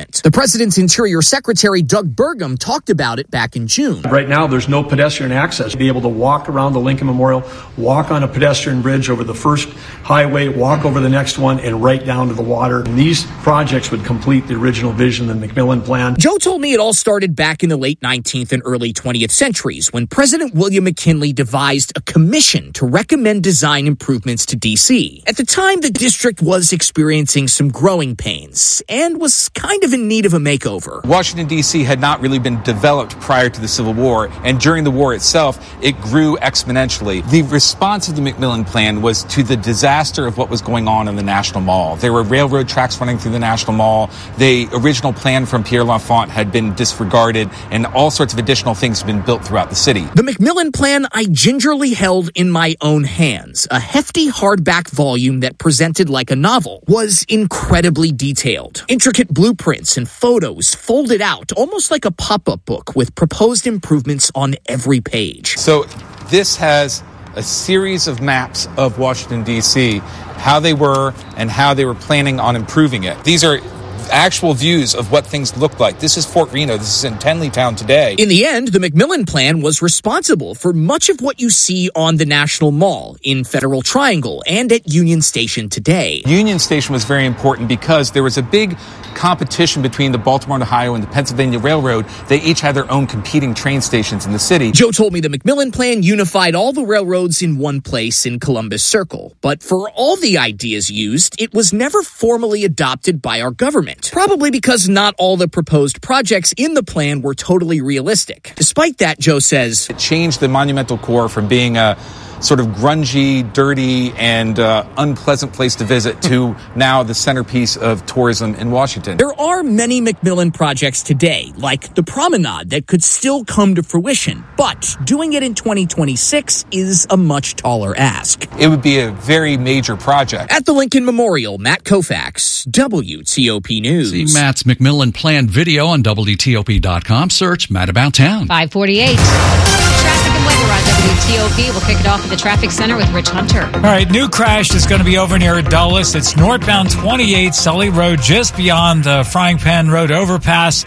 improvement. The president's Interior Secretary Doug Burgum talked about it back in June. Right now, there's no pedestrian access. Be able to walk around the Lincoln Memorial, walk on a pedestrian bridge over the first highway, walk over the next one, and right down to the water. And these projects would complete the original vision of the McMillan Plan. Joe told me it all started back in the late 19th and early 20th centuries when President William McKinley devised a commission to recommend design improvements to D.C. At the time, the district was experiencing some growing pains and was kind of in need of a makeover. Washington, D.C. had not really been developed prior to the Civil War, and during the war itself, it grew exponentially. The response of the McMillan Plan was to the disaster of what was going on in the National Mall. There were railroad tracks running through the National Mall. The original plan from Pierre L'Enfant had been disregarded, and all sorts of additional things have been built throughout the city. The McMillan Plan I gingerly held in my own hands. A hefty hardback volume that presented like a novel was incredibly detailed. Intricate blueprints and photos folded out almost like a pop-up book with proposed improvements on every page. So this has a series of maps of Washington, D.C., how they were and how they were planning on improving it. These are actual views of what things look like. This is Fort Reno. This is in Tenleytown today. In the end, the McMillan Plan was responsible for much of what you see on the National Mall, in Federal Triangle, and at Union Station today. Union Station was very important because there was a big competition between the Baltimore and Ohio and the Pennsylvania Railroad. They each had their own competing train stations in the city. Joe told me the McMillan Plan unified all the railroads in one place in Columbus Circle. But for all the ideas used, it was never formally adopted by our government. Probably because not all the proposed projects in the plan were totally realistic. Despite that, Joe says, it changed the Monumental Corps from being a sort of grungy, dirty, and unpleasant place to visit to now the centerpiece of tourism in Washington. There are many McMillan projects today, like the Promenade, that could still come to fruition, but doing it in 2026 is a much taller ask. It would be a very major project. At the Lincoln Memorial, Matt Koufax, WTOP News. See Matt's McMillan Plan video on WTOP.com. Search Matt About Town. 548. Traffic and weather on WTOP. We'll kick it off at the traffic center with Rich Hunter. All right, new crash is going to be over near Dulles. It's northbound 28 Sully Road, just beyond the Frying Pan Road overpass.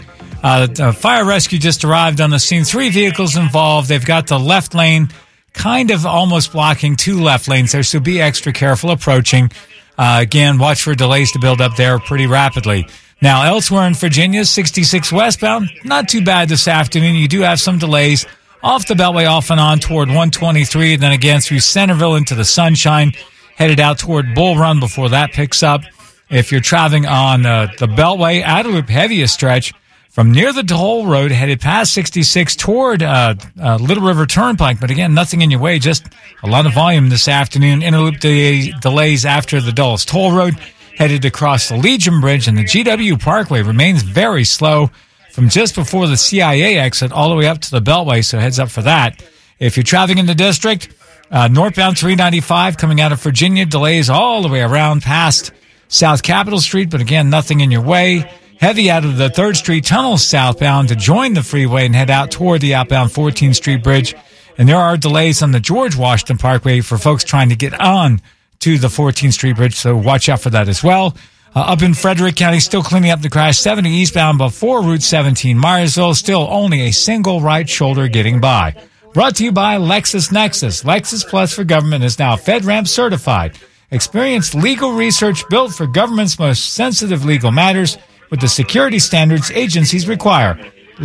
Fire rescue just arrived on the scene. 3 vehicles involved. They've got the left lane kind of almost blocking 2 left lanes there, so be extra careful approaching. Again, watch for delays to build up there pretty rapidly. Now, elsewhere in Virginia, 66 westbound, not too bad this afternoon. You do have some delays off the Beltway off and on toward 123, and then again through Centerville into the Sunshine, headed out toward Bull Run before that picks up. If you're traveling on the Beltway, outer loop heaviest stretch from near the toll road, headed past 66 toward Little River Turnpike. But again, nothing in your way, just a lot of volume this afternoon. Interloop delays after the Dulles Toll Road, headed across the Legion Bridge, and the GW Parkway remains very slow from just before the CIA exit all the way up to the Beltway, so heads up for that. If you're traveling in the district, northbound 395 coming out of Virginia, delays all the way around past South Capitol Street, but again, nothing in your way. Heavy out of the 3rd Street tunnel southbound to join the freeway and head out toward the outbound 14th Street Bridge. And there are delays on the George Washington Parkway for folks trying to get on to the 14th Street Bridge, so watch out for that as well. Up in Frederick County, still cleaning up the crash 70 eastbound before Route 17 Myersville. Still only a single right shoulder getting by. Brought to you by LexisNexis. Lexis Plus for Government is now FedRAMP certified. Experienced legal research built for government's most sensitive legal matters with the security standards agencies require.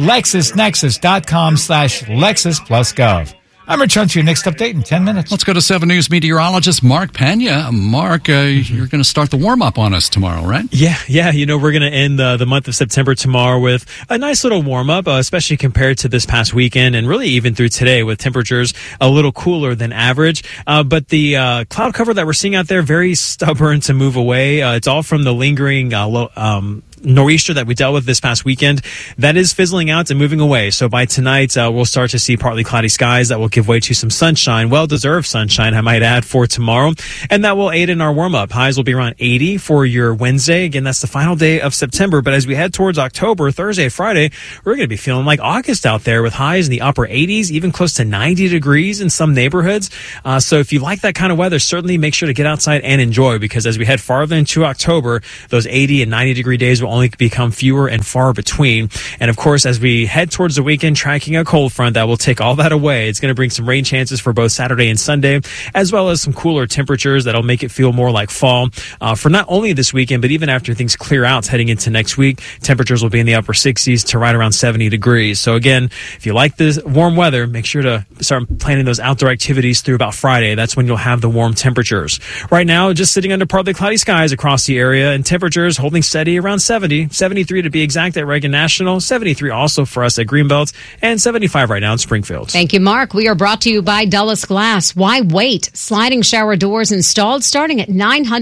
LexisNexis.com/LexisPlusGov. I'm Rich Hunter, your next update in 10 minutes. Let's go to 7 News meteorologist Mark Pena. Mark, you're going to start the warm-up on us tomorrow, right? Yeah. You know, we're going to end the month of September tomorrow with a nice little warm-up, especially compared to this past weekend and really even through today with temperatures a little cooler than average. But the cloud cover that we're seeing out there, very stubborn to move away. It's all from the lingering nor'easter that we dealt with this past weekend. That is fizzling out and moving away. So by tonight, we'll start to see partly cloudy skies that will give way to some sunshine, well-deserved sunshine, I might add, for tomorrow. And that will aid in our warm-up. Highs will be around 80 for your Wednesday. Again, that's the final day of September. But as we head towards October, Thursday, Friday, we're going to be feeling like August out there with highs in the upper 80s, even close to 90 degrees in some neighborhoods. So if you like that kind of weather, certainly make sure to get outside and enjoy, because as we head farther into October, those 80 and 90 degree days will will only become fewer and far between. And of course, as we head towards the weekend, tracking a cold front that will take all that away. It's going to bring some rain chances for both Saturday and Sunday, as well as some cooler temperatures that'll make it feel more like fall. For not only this weekend, but even after things clear out heading into next week, temperatures will be in the upper 60s to right around 70 degrees. So again, if you like this warm weather, make sure to start planning those outdoor activities through about Friday. That's when you'll have the warm temperatures. Right now, just sitting under partly cloudy skies across the area, and temperatures holding steady around 70, 73 to be exact at Reagan National, 73 also for us at Greenbelt, and 75 right now in Springfield. Thank you, Mark. We are brought to you by Dulles Glass. Why wait? Sliding shower doors installed starting at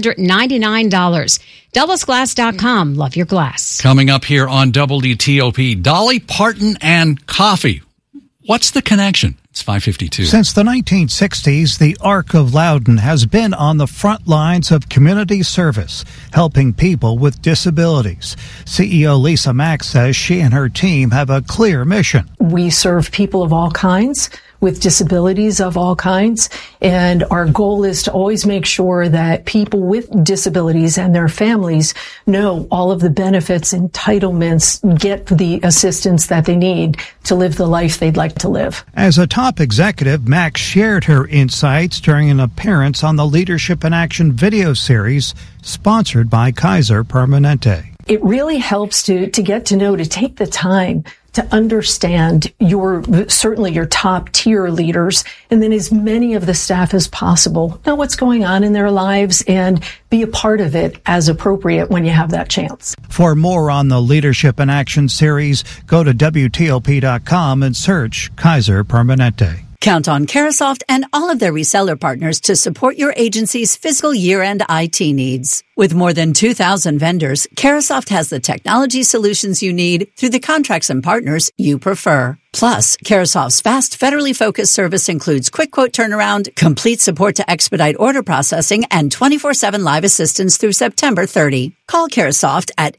$999. DullesGlass.com. Love your glass. Coming up here on WTOP, Dolly Parton and coffee. What's the connection? It's 5:52. Since the 1960s, the Ark of Loudoun has been on the front lines of community service, helping people with disabilities. CEO Lisa Mack says she and her team have a clear mission. We serve people of all kinds, with disabilities of all kinds, and our goal is to always make sure that people with disabilities and their families know all of the benefits, entitlements, get the assistance that they need to live the life they'd like to live. As a top executive, Max shared her insights during an appearance on the Leadership in Action video series sponsored by Kaiser Permanente. It really helps to get to know, to take the time to understand certainly your top tier leaders, and then as many of the staff as possible know what's going on in their lives and be a part of it as appropriate when you have that chance. For more on the Leadership in Action series, go to WTOP.com and search Kaiser Permanente. Count on Carahsoft and all of their reseller partners to support your agency's fiscal year-end IT needs. With more than 2,000 vendors, Carahsoft has the technology solutions you need through the contracts and partners you prefer. Plus, Carasoft's fast, federally focused service includes quick quote turnaround, complete support to expedite order processing, and 24/7 live assistance through September 30. Call Carasoft at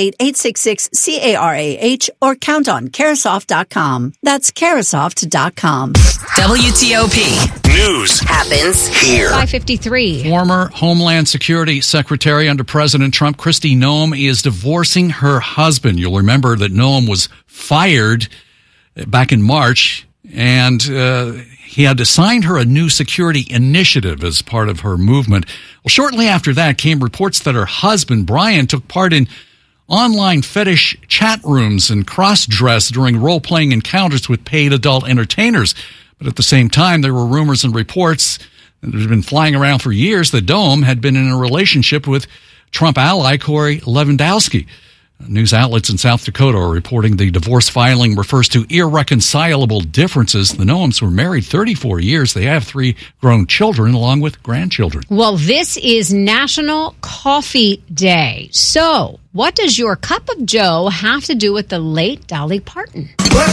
888-866-CARAH or count on Carasoft.com. That's Carasoft.com. WTOP. News happens here. 5:53. Former Homeland Security Secretary under President Trump, Kristi Noem, is divorcing her husband. You'll remember that Noem was fired back in March, and he had assigned her a new security initiative as part of her movement. Well, shortly after that came reports that her husband, Brian, took part in online fetish chat rooms and cross-dressed during role-playing encounters with paid adult entertainers. But at the same time, there were rumors and reports that had been flying around for years that Noem had been in a relationship with Trump ally Corey Lewandowski. News outlets in South Dakota are reporting the divorce filing refers to irreconcilable differences. The Noems were married 34 years. They have 3 grown children along with grandchildren. Well, this is National Coffee Day. So, what does your cup of joe have to do with the late Dolly Parton?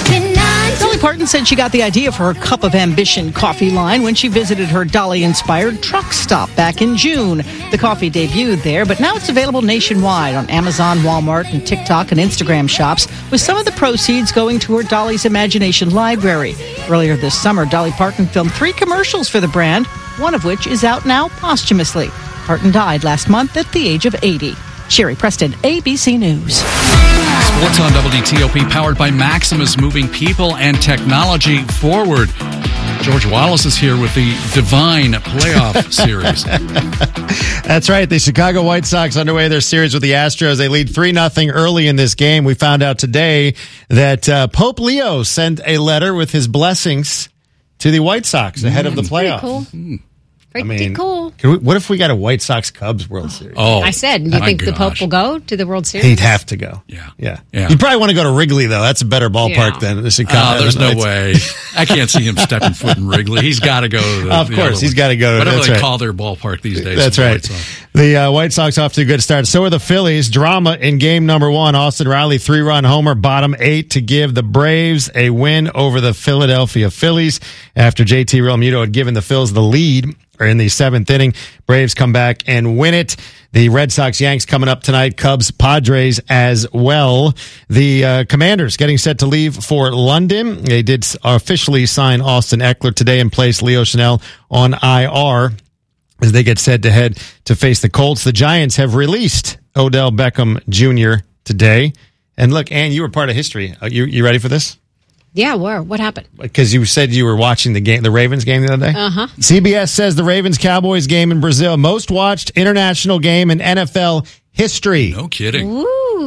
Dolly Parton said she got the idea for her Cup of Ambition coffee line when she visited her Dolly-inspired truck stop back in June. The coffee debuted there, but now it's available nationwide on Amazon, Walmart, and TikTok and Instagram shops, with some of the proceeds going toward Dolly's Imagination Library. Earlier this summer, Dolly Parton filmed 3 commercials for the brand, one of which is out now posthumously. Parton died last month at the age of 80. Sherry Preston, ABC News. Sports on WTOP, powered by Maximus, moving people and technology forward. George Wallace is here with the Divine Playoff Series. That's right. The Chicago White Sox underway their series with the Astros. They lead 3-0 early in this game. We found out today that Pope Leo sent a letter with his blessings to the White Sox ahead of the playoffs. Cool. Pretty cool. What if we got a White Sox-Cubs World Series? Oh, I said, you think the Pope will go to the World Series? He'd have to go. Yeah. You'd probably want to go to Wrigley, though. That's a better ballpark than the Chicago. There's no way. I can't see him stepping foot in Wrigley. He's got to go to the Of course, he's got to go. Whatever they call their ballpark these days. That's right. The White Sox off to a good start. So are the Phillies. Drama in game number 1. Austin Riley, 3-run homer, bottom 8 to give the Braves a win over the Philadelphia Phillies after JT Realmuto had given the Phils the lead in the 7th inning. Braves come back and win it. The Red Sox Yanks coming up tonight. Cubs Padres as well. The Commanders getting set to leave for London. They did officially sign Austin Eckler today and place Leo Chanel on IR as they get set to head to face the Colts. The Giants have released Odell Beckham Jr. today. And look, Ann, you were part of history. You ready for this? Yeah, where? What happened? Because you said you were watching the Ravens game the other day. Uh-huh. CBS says the Ravens-Cowboys game in Brazil, most watched international game in NFL history. No kidding. Ooh.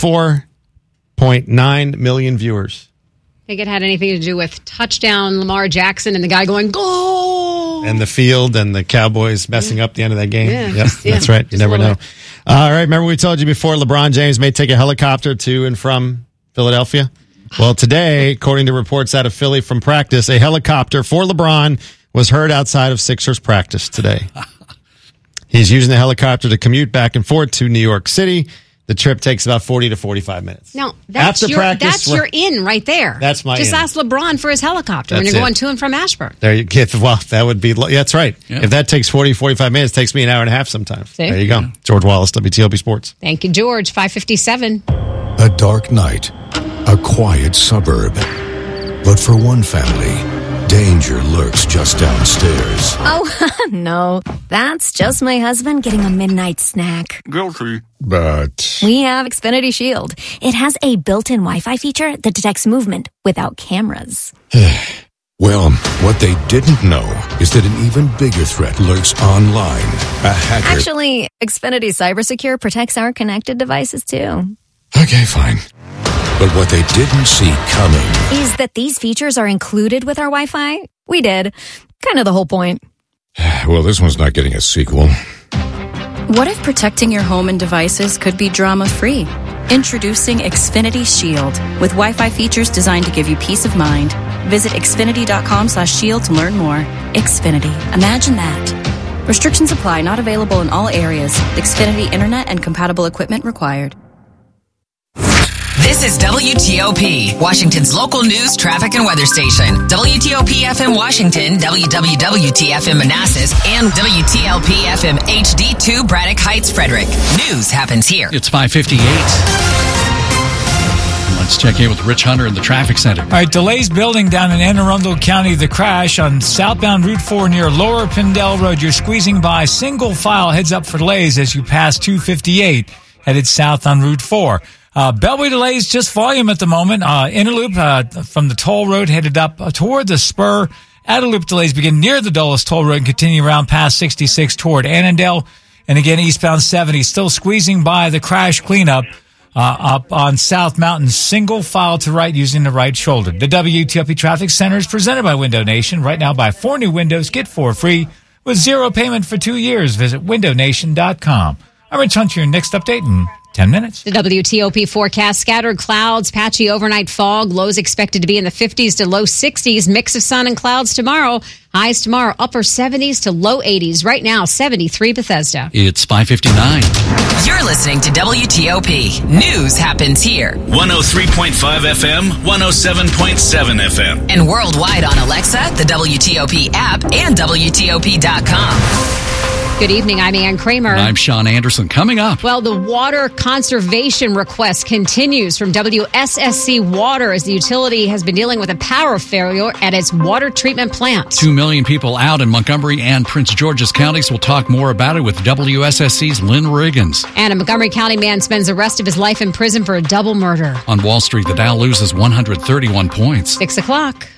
24.9 million viewers. Think it had anything to do with touchdown Lamar Jackson and the guy going, goal! And the field and the Cowboys messing up the end of that game. Yeah, Yep, that's right. You never know. All right, remember we told you before LeBron James may take a helicopter to and from Philadelphia? Well, today, according to reports out of Philly from practice, a helicopter for LeBron was heard outside of Sixers practice today. He's using the helicopter to commute back and forth to New York City. The trip takes about 40 to 45 minutes. No, that's your in right there. That's my Just in. ask LeBron for his helicopter when you're going to and from Ashburn. There you go. Well, that would be, that's right. Yeah. If that takes 40, 45 minutes, it takes me an hour and a half sometimes. See? There you go. George Wallace, WTOP Sports. Thank you, George. 5:57. A dark night, a quiet suburb. But for one family, danger lurks just downstairs. Oh, no. That's just my husband getting a midnight snack. Guilty. But We have Xfinity Shield. It has a built-in Wi-Fi feature that detects movement without cameras. well, what they didn't know is that an even bigger threat lurks online. A hacker. Actually, Xfinity CyberSecure protects our connected devices, too. Okay, fine. But what they didn't see coming is that these features are included with our Wi-Fi. We did. Kind of the whole point. Well, this one's not getting a sequel. What if protecting your home and devices could be drama-free? Introducing Xfinity Shield with Wi-Fi features designed to give you peace of mind. Visit Xfinity.com/shield to learn more. Xfinity. Imagine that. Restrictions apply. Not available in all areas. Xfinity Internet and compatible equipment required. This is WTOP, Washington's local news, traffic, and weather station. WTOP FM Washington, WWWT-FM Manassas, and WTLP-FM HD2 Braddock Heights, Frederick. News happens here. It's 5:58. Let's check in with Rich Hunter in the traffic center. All right, delays building down in Anne Arundel County. The crash on southbound Route 4 near Lower Pindell Road. You're squeezing by. Single file heads up for delays as you pass 258, headed south on Route 4. Beltway delays, just volume at the moment. Inner loop from the toll road headed up toward the spur. Outer loop delays begin near the Dulles toll road and continue around past 66 toward Annandale. And again, eastbound 70, still squeezing by the crash cleanup up on South Mountain. Single file to right using the right shoulder. The WTOP Traffic Center is presented by Window Nation. Right now, buy 4 new windows, get 4 free with 0 payment for 2 years. Visit windownation.com. I'm Rich Hunter, your next update in 10 minutes. The WTOP forecast, scattered clouds, patchy overnight fog, lows expected to be in the 50s to low 60s, mix of sun and clouds tomorrow. Highs tomorrow, upper 70s to low 80s. Right now, 73 Bethesda. It's 5:59. You're listening to WTOP. News happens here. 103.5 FM, 107.7 FM. And worldwide on Alexa, the WTOP app, and WTOP.com. Good evening, I'm Ann Kramer. And I'm Sean Anderson. Coming up. Well, the water conservation request continues from WSSC Water as the utility has been dealing with a power failure at its water treatment plant. 2 million people out in Montgomery and Prince George's counties. We'll talk more about it with WSSC's Lynn Riggins. And a Montgomery County man spends the rest of his life in prison for a double murder. On Wall Street, the Dow loses 131 points. 6 o'clock.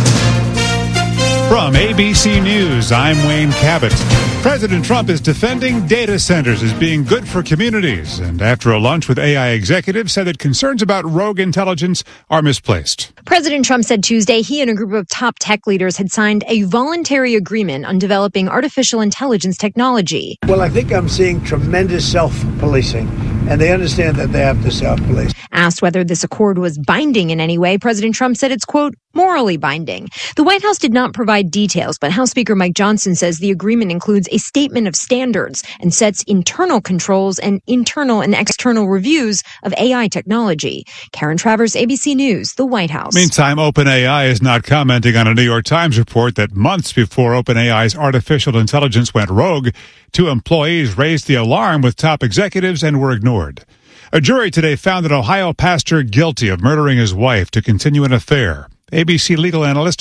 From ABC News, I'm Wayne Cabot. President Trump is defending data centers as being good for communities, and after a lunch with AI executives said that concerns about rogue intelligence are misplaced. President Trump said Tuesday he and a group of top tech leaders had signed a voluntary agreement on developing artificial intelligence technology. Well, I think I'm seeing tremendous self-policing, and they understand that they have to self-police. Asked whether this accord was binding in any way, President Trump said it's, quote, morally binding. The White House did not provide details, but House Speaker Mike Johnson says the agreement includes a statement of standards and sets internal controls and internal and external reviews of AI technology. Karen Travers, ABC News, the White House. Meantime, OpenAI is not commenting on a New York Times report that months before OpenAI's artificial intelligence went rogue, 2 employees raised the alarm with top executives and were ignored. A jury today found an Ohio pastor guilty of murdering his wife to continue an affair. ABC legal analyst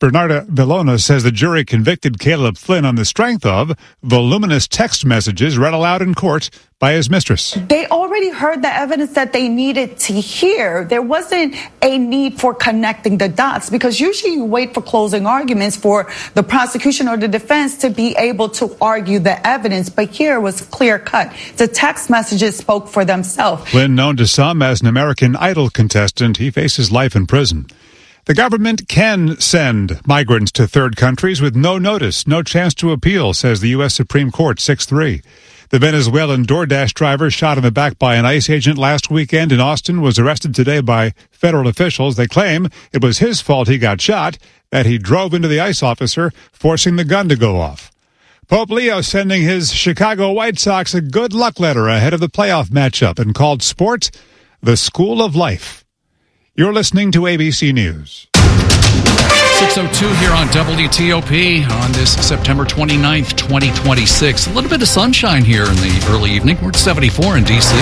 Bernarda Villona says the jury convicted Caleb Flynn on the strength of voluminous text messages read aloud in court by his mistress. They already heard the evidence that they needed to hear. There wasn't a need for connecting the dots, because usually you wait for closing arguments for the prosecution or the defense to be able to argue the evidence. But here was clear cut. The text messages spoke for themselves. Flynn, known to some as an American Idol contestant, he faces life in prison. The government can send migrants to third countries with no notice, no chance to appeal, says the U.S. Supreme Court 6-3. The Venezuelan DoorDash driver shot in the back by an ICE agent last weekend in Austin was arrested today by federal officials. They claim it was his fault he got shot, that he drove into the ICE officer, forcing the gun to go off. Pope Leo sending his Chicago White Sox a good luck letter ahead of the playoff matchup and called sport the school of life. You're listening to ABC News. 6:02 here on WTOP on this September 29th, 2026. A little bit of sunshine here in the early evening. We're at 74 in D.C.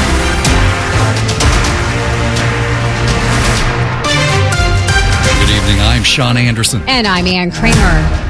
Good evening. I'm Sean Anderson. And I'm Ann Kramer.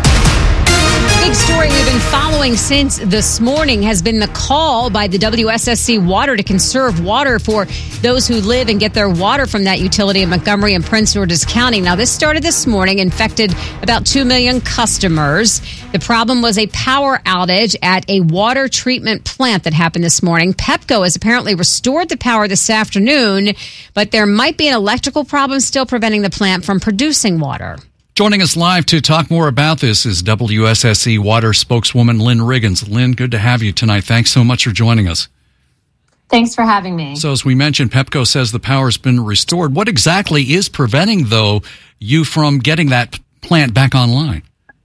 Big story we've been following since this morning has been the call by the WSSC Water to conserve water for those who live and get their water from that utility in Montgomery and Prince George's County. Now, this started this morning, infected about 2 million customers. The problem was a power outage at a water treatment plant that happened this morning. Pepco has apparently restored the power this afternoon, but there might be an electrical problem still preventing the plant from producing water. Joining us live to talk more about this is WSSC Water spokeswoman Lynn Riggins. Lynn, good to have you tonight. Thanks so much for joining us. Thanks for having me. So as we mentioned, Pepco says the power's been restored. What exactly is preventing, though, you from getting that plant back online?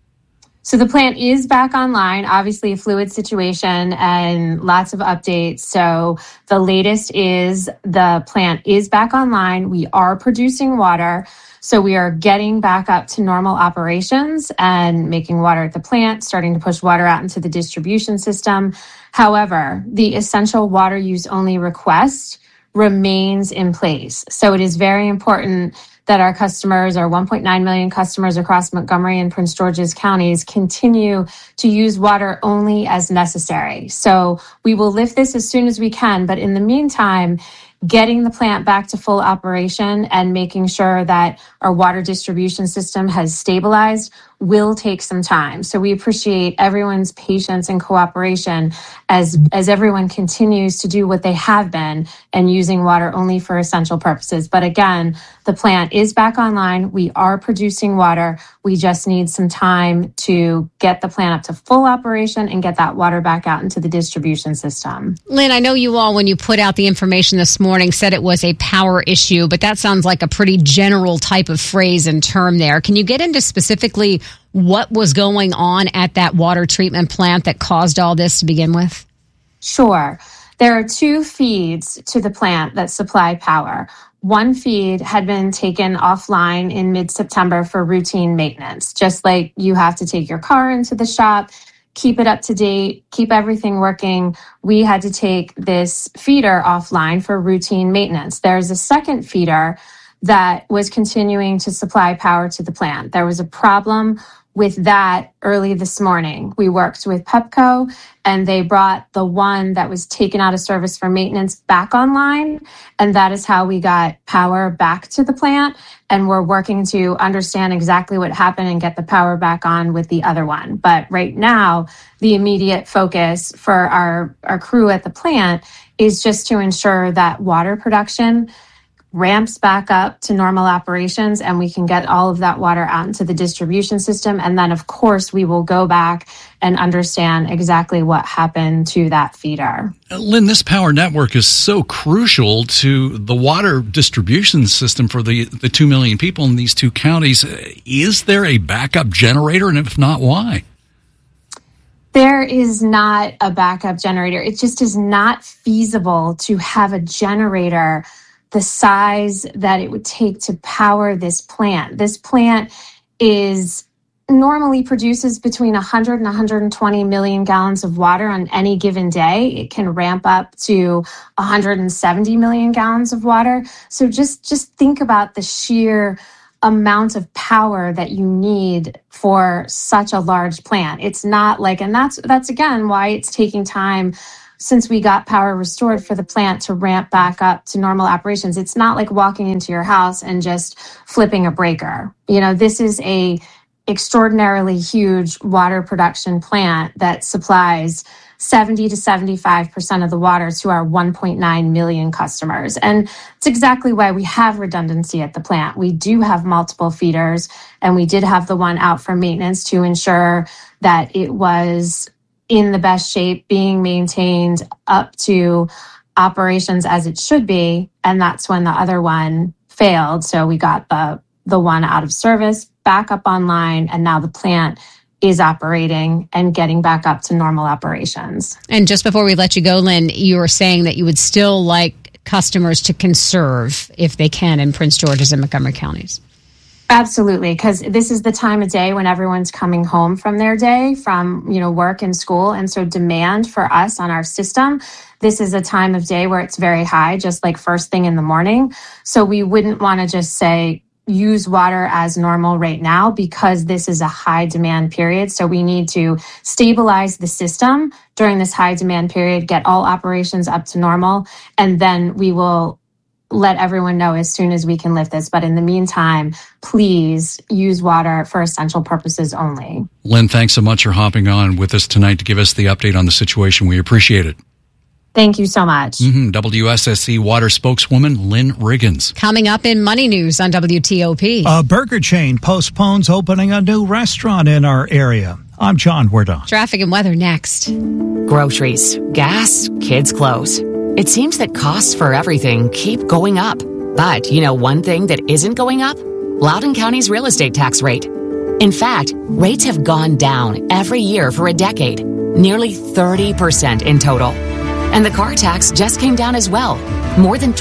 So the plant is back online, obviously a fluid situation and lots of updates. So the latest is the plant is back online. We are producing water. So we are getting back up to normal operations and making water at the plant, starting to push water out into the distribution system. However, the essential water use only request remains in place. So it is very important that our customers, our 1.9 million customers across Montgomery and Prince George's counties, continue to use water only as necessary. So we will lift this as soon as we can, but in the meantime, getting the plant back to full operation and making sure that our water distribution system has stabilized will take some time. So we appreciate everyone's patience and cooperation as everyone continues to do what they have been and using water only for essential purposes. But again, the plant is back online. We are producing water. We just need some time to get the plant up to full operation and get that water back out into the distribution system. Lynn, I know you all, when you put out the information this morning, said it was a power issue, but that sounds like a pretty general type of phrase and term there. Can you get into specifically what was going on at that water treatment plant that caused all this to begin with? Sure. There are two feeds to the plant that supply power. One feed had been taken offline in mid-September for routine maintenance, just like you have to take your car into the shop, keep it up to date, keep everything working. We had to take this feeder offline for routine maintenance. There's a second feeder that was continuing to supply power to the plant. There was a problem with that early this morning. We worked with Pepco and they brought the one that was taken out of service for maintenance back online. And that is how we got power back to the plant. And we're working to understand exactly what happened and get the power back on with the other one. But right now, the immediate focus for our crew at the plant is just to ensure that water production ramps back up to normal operations and we can get all of that water out into the distribution system. And then, of course, we will go back and understand exactly what happened to that feeder. Lynn, this power network is so crucial to the water distribution system for the 2 million people in these two counties. Is there a backup generator? And if not, why? There is not a backup generator. It just is not feasible to have a generator the size that it would take to power this plant. This plant normally produces between 100 and 120 million gallons of water on any given day. It can ramp up to 170 million gallons of water. So just think about the sheer amount of power that you need for such a large plant. It's not like, and that's again why it's taking time since we got power restored for the plant to ramp back up to normal operations. It's not like walking into your house and just flipping a breaker. This is a extraordinarily huge water production plant that supplies 70 to 75% of the water to our 1.9 million customers. And it's exactly why we have redundancy at the plant. We do have multiple feeders, and we did have the one out for maintenance to ensure that it was in the best shape, being maintained up to operations as it should be. And that's when the other one failed. So we got the one out of service, back up online, and now the plant is operating and getting back up to normal operations. And just before we let you go, Lynn, you were saying that you would still like customers to conserve if they can in Prince George's and Montgomery counties. Absolutely, because this is the time of day when everyone's coming home from their day, from work and school, and so demand for us on our system, this is a time of day where it's very high, just like first thing in the morning. So we wouldn't want to just say use water as normal right now, because this is a high demand period. So we need to stabilize the system during this high demand period, get all operations up to normal, and then we will let everyone know as soon as we can lift this. But in the meantime, please use water for essential purposes only. Lynn, thanks so much for hopping on with us tonight to give us the update on the situation. We appreciate it. Thank you so much. WSSC water spokeswoman Lynn Riggins. Coming up in Money News on WTOP. A burger chain postpones opening a new restaurant in our area. I'm John Wardon. Traffic and weather next. Groceries, gas, kids' clothes. It seems that costs for everything keep going up. But you know one thing that isn't going up? Loudoun County's real estate tax rate. In fact, rates have gone down every year for a decade, nearly 30% in total. And the car tax just came down as well, more than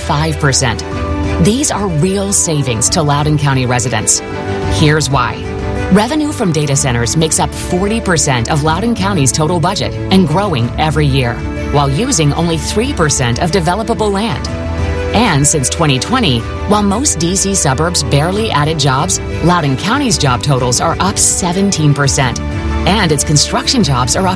25%. These are real savings to Loudoun County residents. Here's why. Revenue from data centers makes up 40% of Loudoun County's total budget and growing every year, while using only 3% of developable land. And since 2020, while most D.C. suburbs barely added jobs, Loudoun County's job totals are up 17%, and its construction jobs are up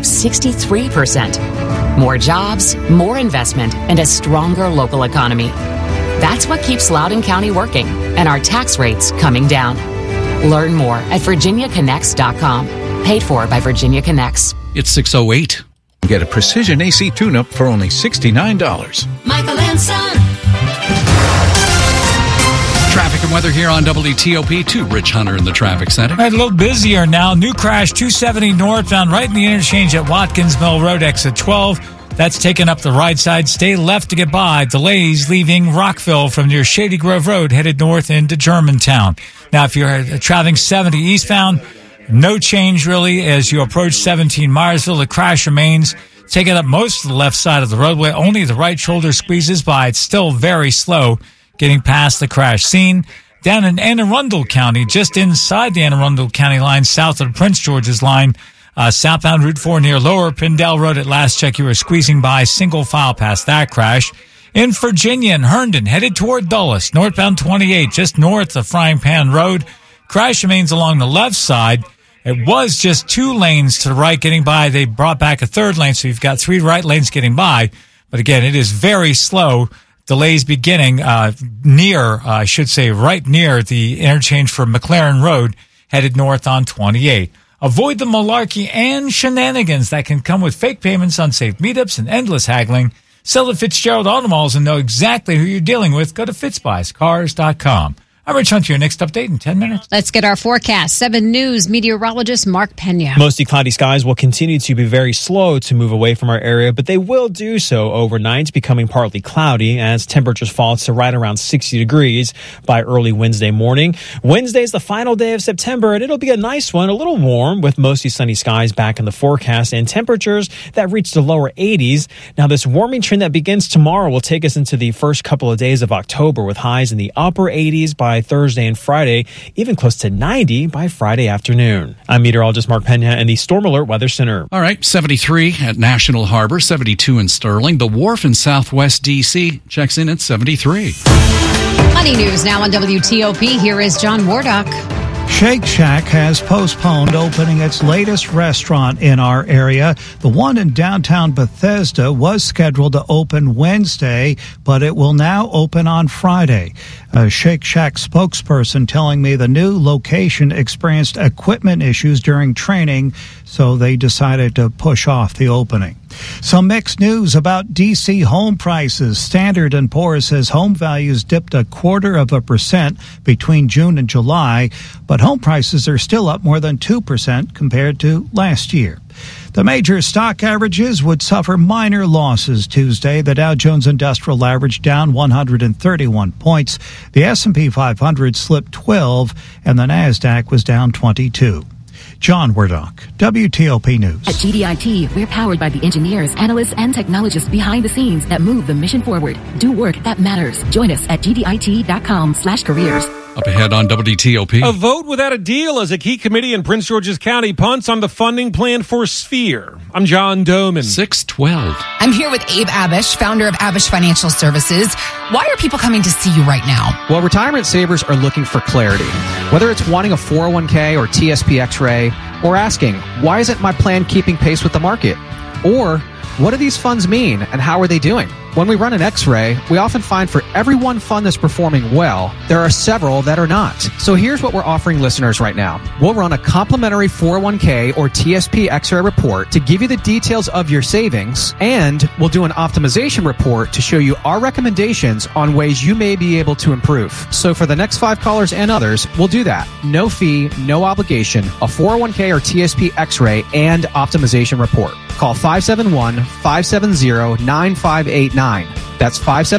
63%. More jobs, more investment, and a stronger local economy. That's what keeps Loudoun County working, and our tax rates coming down. Learn more at virginiaconnects.com. Paid for by Virginia Connects. It's 6:08. Get a precision AC tune-up for only $69. Michael and Son. Traffic and weather here on WTOP to Rich Hunter in the traffic center. All right, a little busier now. New crash 270 northbound right in the interchange at Watkins Mill Road, exit 12. That's taken up the right side. Stay left to get by. Delays leaving Rockville from near Shady Grove Road, headed north into Germantown. Now, if you're traveling 70 eastbound, no change really as you approach 17 Myersville. The crash remains taking up most of the left side of the roadway. Only the right shoulder squeezes by. It's still very slow getting past the crash scene. Down in Anne Arundel County, just inside the Anne Arundel County line, south of the Prince George's line, southbound Route 4 near Lower Pindell Road. At last check, you were squeezing by, single file past that crash. In Virginia and Herndon, headed toward Dulles, northbound 28, just north of Frying Pan Road. Crash remains along the left side. It was just 2 lanes to the right getting by. They brought back a 3rd lane, so you've got 3 right lanes getting by. But again, it is very slow. Delays beginning right near the interchange for McLaren Road, headed north on 28. Avoid the malarkey and shenanigans that can come with fake payments, unsafe meetups, and endless haggling. Sell at Fitzgerald Automalls and know exactly who you're dealing with. Go to fitzbuyscars.com. I'm Rich Hunter. Your next update in 10 minutes. Let's get our forecast. 7 News meteorologist Mark Pena. Mostly cloudy skies will continue to be very slow to move away from our area, but they will do so overnight, becoming partly cloudy as temperatures fall to right around 60 degrees by early Wednesday morning. Wednesday is the final day of September, and it'll be a nice one, a little warm with mostly sunny skies back in the forecast and temperatures that reach the lower 80s. Now, this warming trend that begins tomorrow will take us into the first couple of days of October with highs in the upper 80s by Thursday and Friday, even close to 90 by Friday afternoon. I'm meteorologist Mark Pena in the Storm Alert Weather Center. All right, 73 at National Harbor, 72 in Sterling. The Wharf in Southwest D.C. checks in at 73. On 20 news now on WTOP. Here is John Wardock. Shake Shack has postponed opening its latest restaurant in our area. The one in downtown Bethesda was scheduled to open Wednesday, but it will now open on Friday. A Shake Shack spokesperson telling me the new location experienced equipment issues during training, so they decided to push off the opening. Some mixed news about D.C. home prices. Standard & Poor's says home values dipped 0.25% between June and July, but home prices are still up more than 2% compared to last year. The major stock averages would suffer minor losses Tuesday. The Dow Jones Industrial Average down 131 points. The S&P 500 slipped 12, and the Nasdaq was down 22. John Wardock, WTOP News. At GDIT, we're powered by the engineers, analysts, and technologists behind the scenes that move the mission forward. Do work that matters. Join us at GDIT.com/careers. Up ahead on WTOP. A vote without a deal as a key committee in Prince George's County punts on the funding plan for Sphere. I'm John Doman. 612. I'm here with Abe Abish, founder of Abish Financial Services. Why are people coming to see you right now? Well, retirement savers are looking for clarity. Whether it's wanting a 401k or TSP X-ray, or asking, why isn't my plan keeping pace with the market? Or, what do these funds mean and how are they doing? When we run an X-ray, we often find for every one fund that's performing well, there are several that are not. So here's what we're offering listeners right now. We'll run a complimentary 401k or TSP X-ray report to give you the details of your savings, and we'll do an optimization report to show you our recommendations on ways you may be able to improve. So for the next 5 callers and others, we'll do that. No fee, no obligation, a 401k or TSP X-ray and optimization report. Call 571-570-9589. That's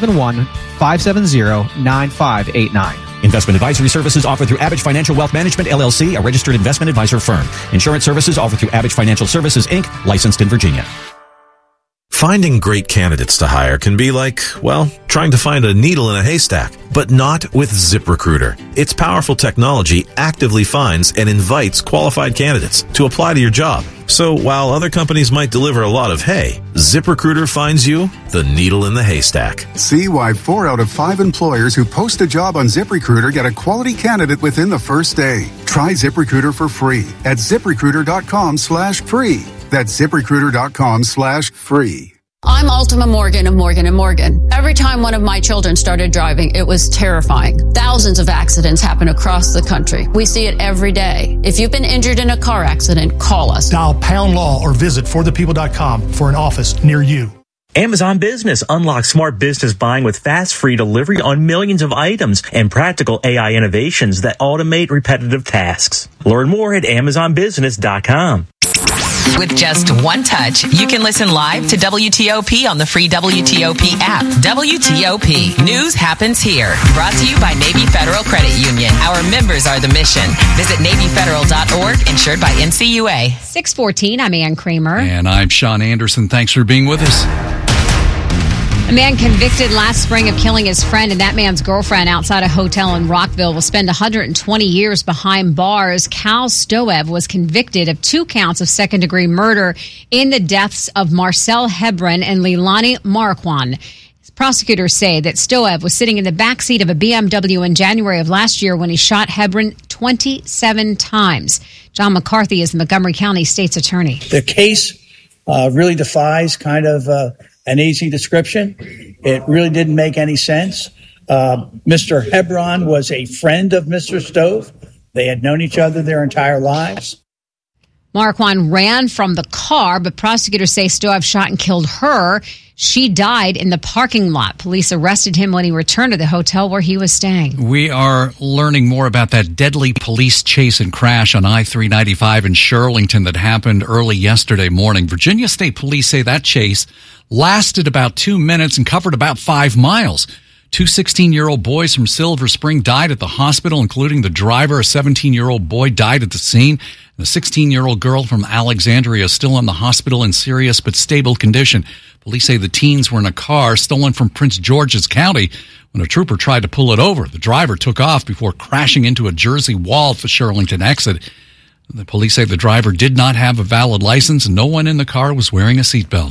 571-570-9589. Investment advisory services offered through Abish Financial Wealth Management, LLC, a registered investment advisor firm. Insurance services offered through Abish Financial Services, Inc., licensed in Virginia. Finding great candidates to hire can be like, well, trying to find a needle in a haystack, but not with ZipRecruiter. Its powerful technology actively finds and invites qualified candidates to apply to your job. So while other companies might deliver a lot of hay, ZipRecruiter finds you the needle in the haystack. See why 4 out of 5 employers who post a job on ZipRecruiter get a quality candidate within the first day. Try ZipRecruiter for free at ZipRecruiter.com/free. That's ZipRecruiter.com/free. I'm Ultima Morgan of Morgan & Morgan. Every time one of my children started driving, it was terrifying. Thousands of accidents happen across the country. We see it every day. If you've been injured in a car accident, call us. Dial #law or visit forthepeople.com for an office near you. Amazon Business unlocks smart business buying with fast, free delivery on millions of items and practical AI innovations that automate repetitive tasks. Learn more at AmazonBusiness.com. With just one touch, you can listen live to WTOP on the free WTOP app. WTOP. News happens here. Brought to you by Navy Federal Credit Union. Our members are the mission. Visit NavyFederal.org, insured by NCUA. 614, I'm Ann Kramer. And I'm Sean Anderson. Thanks for being with us. A man convicted last spring of killing his friend and that man's girlfriend outside a hotel in Rockville will spend 120 years behind bars. Cal Stoev was convicted of 2 counts of second-degree murder in the deaths of Marcel Hebron and Leilani Marquand. Prosecutors say that Stoev was sitting in the backseat of a BMW in January of last year when he shot Hebron 27 times. John McCarthy is the Montgomery County State's attorney. The case really defies kind of an easy description. It really didn't make any sense. Mr. Hebron was a friend of Mr. Stoev. They had known each other their entire lives. Marquand ran from the car, but prosecutors say Stoev shot and killed her. She died in the parking lot. Police arrested him when he returned to the hotel where he was staying. We are learning more about that deadly police chase and crash on I-395 in Shirlington that happened early yesterday morning. Virginia State Police say that chase lasted about 2 minutes and covered about 5 miles. 2 16-year-old boys from Silver Spring died at the hospital, including the driver. A 17-year-old boy died at the scene. And a 16-year-old girl from Alexandria is still in the hospital in serious but stable condition. Police say the teens were in a car stolen from Prince George's County when a trooper tried to pull it over. The driver took off before crashing into a Jersey wall at the Shirlington exit. The police say the driver did not have a valid license and no one in the car was wearing a seatbelt.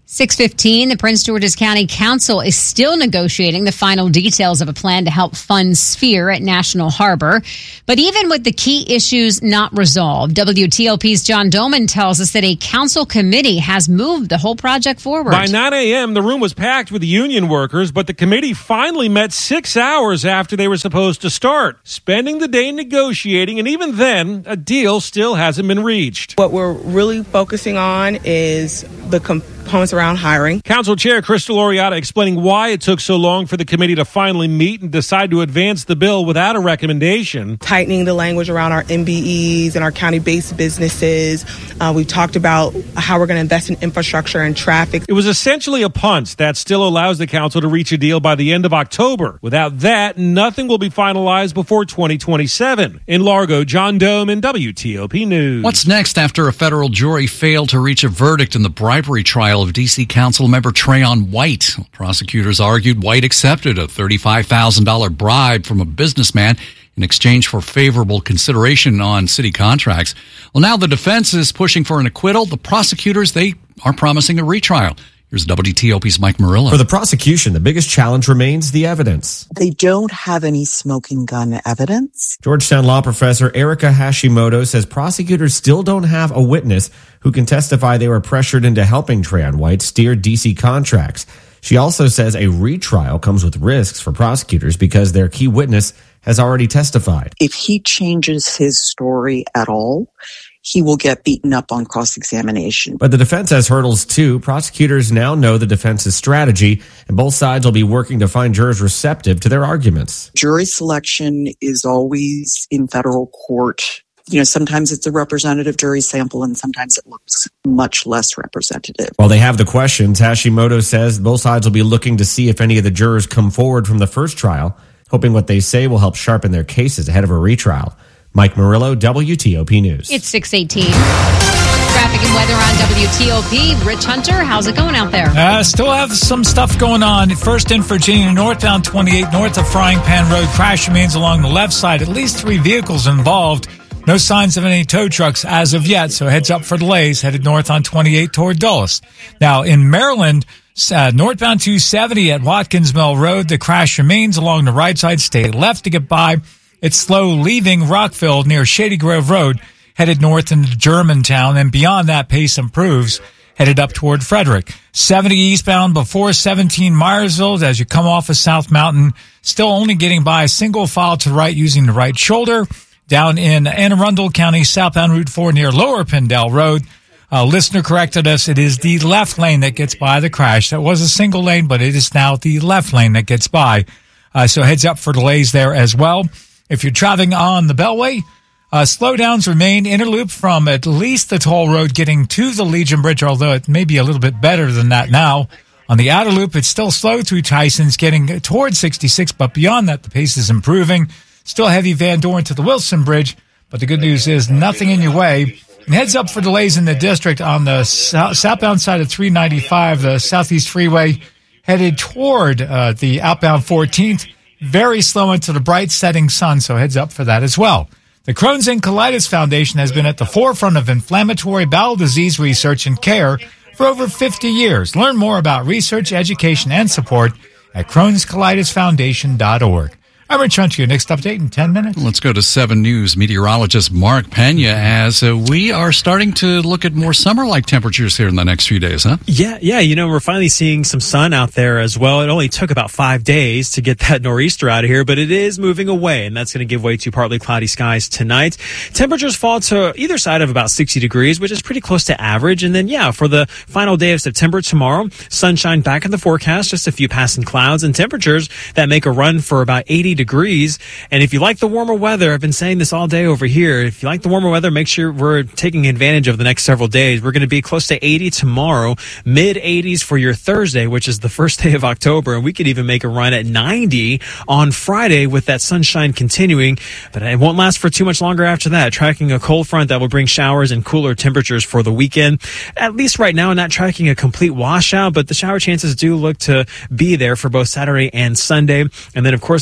6:15, the Prince George's County Council is still negotiating the final details of a plan to help fund Sphere at National Harbor. But even with the key issues not resolved, WTOP's John Doman tells us that a council committee has moved the whole project forward. By 9 a.m., the room was packed with union workers, but the committee finally met 6 hours after they were supposed to start, spending the day negotiating, and even then, a deal still hasn't been reached. What we're really focusing on is the components around hiring. Council Chair Crystal Oriata explaining why it took so long for the committee to finally meet and decide to advance the bill without a recommendation. Tightening the language around our MBEs and our county-based businesses. We've talked about how we're going to invest in infrastructure and traffic. It was essentially a punt that still allows the council to reach a deal by the end of October. Without that, nothing will be finalized before 2027. In Largo, John Doman, WTOP News. What's next after a federal jury failed to reach a verdict in the bribery trial of D.C. Council member Trayon White? Prosecutors argued White accepted a $35,000 bribe from a businessman in exchange for favorable consideration on city contracts. Well, now the defense is pushing for an acquittal. The prosecutors, they are promising a retrial. Here's WTOP's Mike Murillo. For the prosecution, the biggest challenge remains the evidence. They don't have any smoking gun evidence. Georgetown law professor Erica Hashimoto says prosecutors still don't have a witness who can testify they were pressured into helping Trayon White steer D.C. contracts. She also says a retrial comes with risks for prosecutors because their key witness has already testified. If he changes his story at all, he will get beaten up on cross-examination. But the defense has hurdles too. Prosecutors now know the defense's strategy, and both sides will be working to find jurors receptive to their arguments. Jury selection is always in federal court. Sometimes it's a representative jury sample, and sometimes it looks much less representative. While they have the questions, Hashimoto says both sides will be looking to see if any of the jurors come forward from the first trial, hoping what they say will help sharpen their cases ahead of a retrial. Mike Murillo, WTOP News. It's 6:18. Traffic and weather on WTOP. Rich Hunter, how's it going out there? Still have some stuff going on. First in Virginia, northbound 28 north of Frying Pan Road. Crash remains along the left side. At least 3 vehicles involved. No signs of any tow trucks as of yet, so heads up for delays headed north on 28 toward Dulles. Now, in Maryland, northbound 270 at Watkins Mill Road. The crash remains along the right side. Stay left to get by. It's slow leaving Rockville near Shady Grove Road, headed north into Germantown, and beyond that, pace improves, headed up toward Frederick. 70 eastbound before 17 Myersville as you come off of South Mountain, still only getting by a single file to the right using the right shoulder. Down in Anne Arundel County, southbound Route 4 near Lower Pendel Road. Listener corrected us. It is the left lane that gets by the crash. That was a single lane, but it is now the left lane that gets by. So heads up for delays there as well. If you're traveling on the Beltway, slowdowns remain. Interloop from at least the toll road getting to the Legion Bridge, although it may be a little bit better than that now. On the outer loop, it's still slow through Tyson's getting towards 66, but beyond that, the pace is improving. Still heavy Van Dorn to the Wilson Bridge, but the good news is nothing in your way. And heads up for delays in the district on the southbound side of 395, the Southeast Freeway, headed toward the outbound 14th. Very slow into the bright setting sun, so heads up for that as well. The Crohn's and Colitis Foundation has been at the forefront of inflammatory bowel disease research and care for over 50 years. Learn more about research, education, and support at Crohn'sColitisFoundation.org. I'm Rich Hunter. Your next update in 10 minutes. Let's go to 7 News meteorologist Mark Pena as we are starting to look at more summer-like temperatures here in the next few days, huh? Yeah, we're finally seeing some sun out there as well. It only took about 5 days to get that nor'easter out of here, but it is moving away, and that's going to give way to partly cloudy skies tonight. Temperatures fall to either side of about 60 degrees, which is pretty close to average. And then, for the final day of September tomorrow, sunshine back in the forecast, just a few passing clouds, and temperatures that make a run for about 80 degrees. And if you like the warmer weather, I've been saying this all day over here, if you like the warmer weather, make sure we're taking advantage of the next several days. We're going to be close to 80 tomorrow, mid 80s for your Thursday, which is the first day of October, and we could even make a run at 90 on Friday with that sunshine continuing, but it won't last for too much longer after that. Tracking a cold front that will bring showers and cooler temperatures for the weekend. At least right now, not tracking a complete washout, but the shower chances do look to be there for both Saturday and Sunday. And then, of course, as we head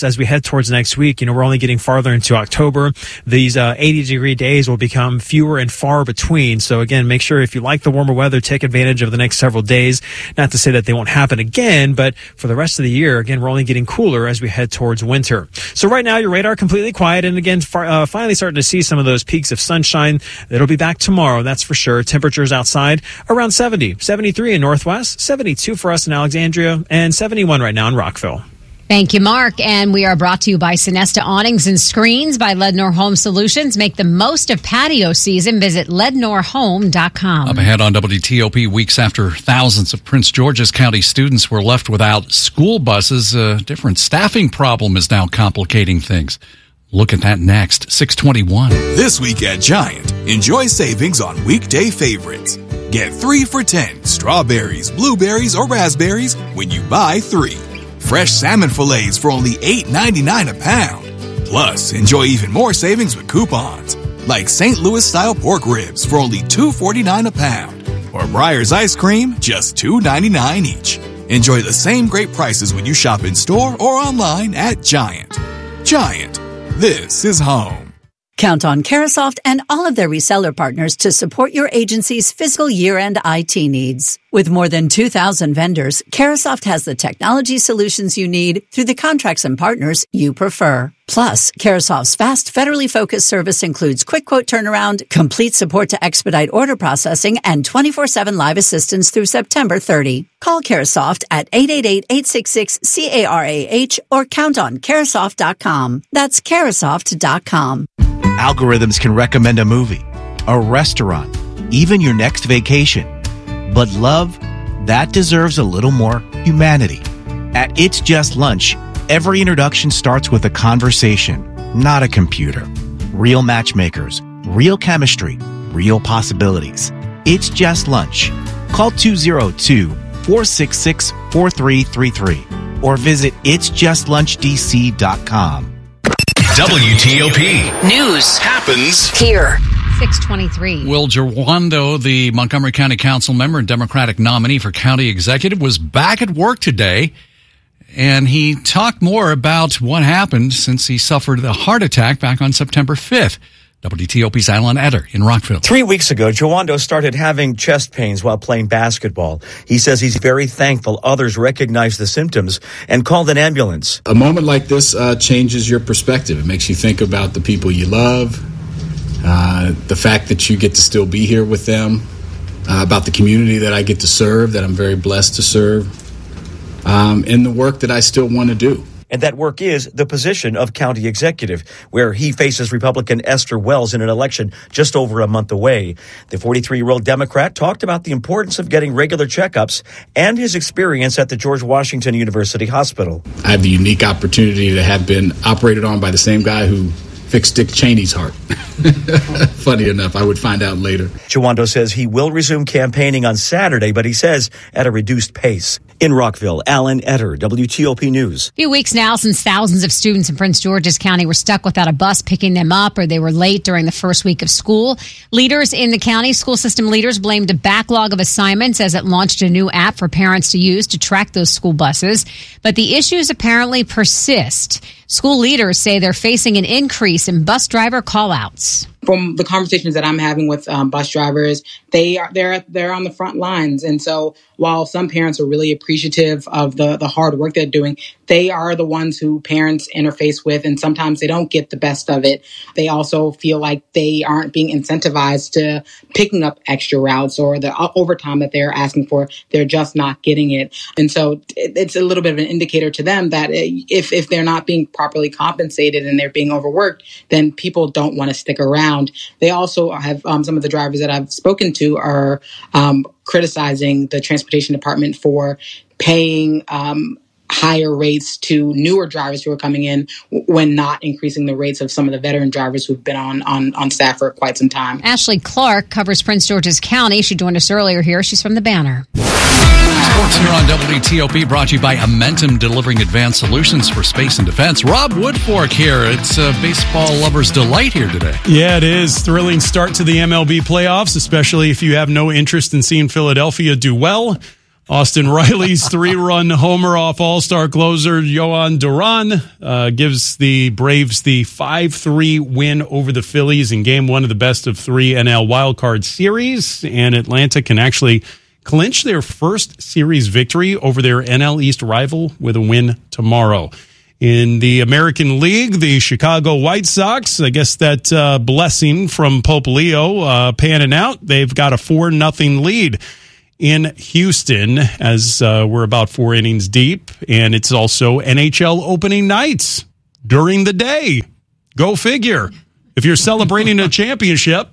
head towards next week, we're only getting farther into October. These 80-degree days will become fewer and far between. So again, make sure if you like the warmer weather, take advantage of the next several days. Not to say that they won't happen again, but for the rest of the year, again, we're only getting cooler as we head towards winter. So right now, your radar completely quiet, and again, finally starting to see some of those peaks of sunshine. It'll be back tomorrow, that's for sure. Temperatures outside around 70, 73 in Northwest, 72 for us in Alexandria, and 71 right now in Rockville. Thank you, Mark. And we are brought to you by Sonesta Awnings and Screens by Lednor Home Solutions. Make the most of patio season. Visit lednorhome.com. Up ahead on WTOP, weeks after thousands of Prince George's County students were left without school buses, a different staffing problem is now complicating things. Look at that next. 6:21. This week at Giant, enjoy savings on weekday favorites. Get 3 for $10 strawberries, blueberries, or raspberries when you buy 3. Fresh salmon fillets for only $8.99 a pound. Plus, enjoy even more savings with coupons, like St. Louis-style pork ribs for only $2.49 a pound, or Breyer's ice cream, just $2.99 each. Enjoy the same great prices when you shop in store or online at Giant. Giant, this is home. Count on Carasoft and all of their reseller partners to support your agency's fiscal year-end IT needs. With more than 2,000 vendors, Carasoft has the technology solutions you need through the contracts and partners you prefer. Plus, Carasoft's fast, federally focused service includes quick quote turnaround, complete support to expedite order processing, and 24/7 live assistance through September 30. Call Carasoft at 888-866-CARAH or count on Carasoft.com. That's Carasoft.com. Algorithms can recommend a movie, a restaurant, even your next vacation. But love, that deserves a little more humanity. At It's Just Lunch, every introduction starts with a conversation, not a computer. Real matchmakers, real chemistry, real possibilities. It's Just Lunch. Call 202-466-4333 or visit itsjustllunchdc.com. WTOP. News happens here. 6:23. Will Gerwando, the Montgomery County Council member and Democratic nominee for county executive, was back at work today, and he talked more about what happened since he suffered a heart attack back on September 5th. WTOP's Alan Etter in Rockville. 3 weeks ago, Gerwando started having chest pains while playing basketball. He says he's very thankful others recognized the symptoms and called an ambulance. A moment like this changes your perspective. It makes you think about the people you love, the fact that you get to still be here with them, about the community that I get to serve, that I'm very blessed to serve, and the work that I still want to do. And that work is the position of county executive, where he faces Republican Esther Wells in an election just over a month away. The 43-year-old Democrat talked about the importance of getting regular checkups and his experience at the George Washington University Hospital. I have the unique opportunity to have been operated on by the same guy who fixed Dick Cheney's heart. Funny enough, I would find out later. Gerwando says he will resume campaigning on Saturday, but he says at a reduced pace. In Rockville, Alan Etter, WTOP News. A few weeks now since thousands of students in Prince George's County were stuck without a bus picking them up, or they were late during the first week of school. Leaders in the county, school system leaders, blamed a backlog of assignments as it launched a new app for parents to use to track those school buses. But the issues apparently persist. School leaders say they're facing an increase in bus driver call-outs. From the conversations that I'm having with bus drivers, they're on the front lines. And so while some parents are really appreciative of the hard work they're doing, they are the ones who parents interface with, and sometimes they don't get the best of it. They also feel like they aren't being incentivized to picking up extra routes, or the overtime that they're asking for, they're just not getting it. And so it's a little bit of an indicator to them that if they're not being properly compensated and they're being overworked, then people don't want to stick around. They also have some of the drivers that I've spoken to are criticizing the transportation department for paying higher rates to newer drivers who are coming in when not increasing the rates of some of the veteran drivers who've been on staff for quite some time. Ashley Clark covers Prince George's County. She joined us earlier here. She's from the Banner. Sports here on WTOP, brought to you by Amentum, delivering advanced solutions for space and defense. Rob Woodfork here. It's a baseball lover's delight here today. Yeah, it is. Thrilling start to the MLB playoffs, especially if you have no interest in seeing Philadelphia do well. Austin Riley's 3-run homer off All-Star closer Yohan Duran gives the Braves the 5-3 win over the Phillies in Game 1 of the best-of-3 NL wildcard series, and Atlanta can actually clinch their first series victory over their NL East rival with a win tomorrow. In the American League, the Chicago White Sox, I guess that blessing from Pope Leo panning out. They've got a 4-0 lead in Houston as we're about 4 innings deep, and it's also NHL opening nights during the day. Go figure. If you're celebrating a championship,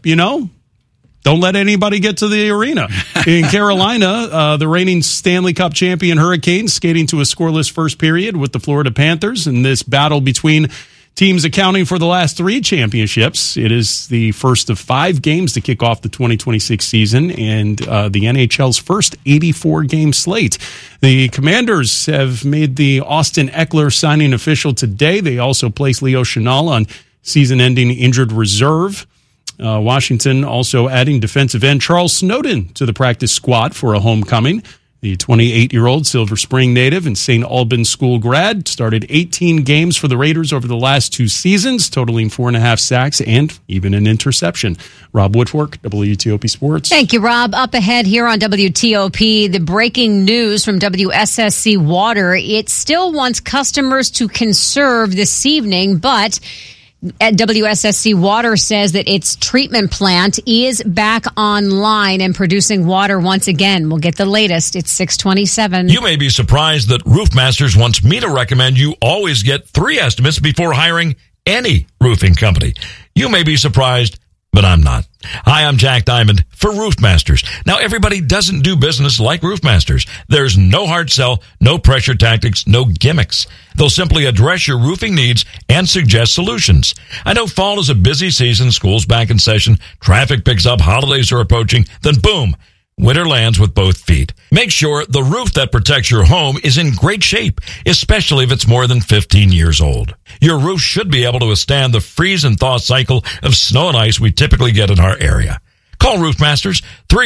don't let anybody get to the arena. In Carolina, the reigning Stanley Cup champion Hurricanes skating to a scoreless first period with the Florida Panthers in this battle between teams accounting for the last 3 championships. It is the first of 5 games to kick off the 2026 season and the NHL's first 84-game slate. The Commanders have made the Austin Eckler signing official today. They also placed Leo Chenal on season-ending injured reserve. Washington also adding defensive end Charles Snowden to the practice squad for a homecoming. The 28-year-old Silver Spring native and St. Albans school grad started 18 games for the Raiders over the last 2 seasons, totaling 4.5 sacks and even an interception. Rob Woodfork, WTOP Sports. Thank you, Rob. Up ahead here on WTOP, the breaking news from WSSC Water. It still wants customers to conserve this evening, but at WSSC Water says that its treatment plant is back online and producing water once again. We'll get the latest. It's 6:27. You may be surprised that Roofmasters wants me to recommend you always get 3 estimates before hiring any roofing company. You may be surprised, but I'm not. Hi, I'm Jack Diamond for Roofmasters. Now, everybody doesn't do business like Roofmasters. There's no hard sell, no pressure tactics, no gimmicks. They'll simply address your roofing needs and suggest solutions. I know fall is a busy season, school's back in session, traffic picks up, holidays are approaching, then boom, winter lands with both feet. Make sure the roof that protects your home is in great shape, especially if it's more than 15 years old. Your roof should be able to withstand the freeze and thaw cycle of snow and ice we typically get in our area. Call Roofmasters